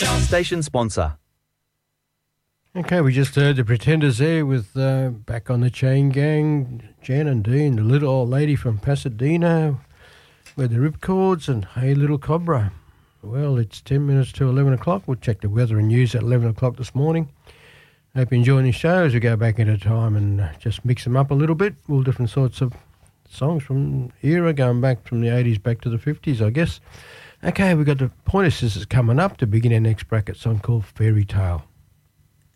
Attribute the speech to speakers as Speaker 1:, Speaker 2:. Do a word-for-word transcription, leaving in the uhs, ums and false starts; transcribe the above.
Speaker 1: Station sponsor.
Speaker 2: Okay, we just heard the Pretenders there with uh, Back on the Chain Gang, Jan and Dean, the little old lady from Pasadena with the Ripcords, and Hey Little Cobra. Well, it's ten minutes to eleven o'clock. We'll check the weather and news at eleven o'clock this morning. Hope you're enjoying the show as we go back into time and uh, just mix them up a little bit. All different sorts of songs from era, going back from the eighties back to the fifties, I guess. Okay, we've got the Pointer Sisters coming up to begin our next bracket song called Fairy Tale.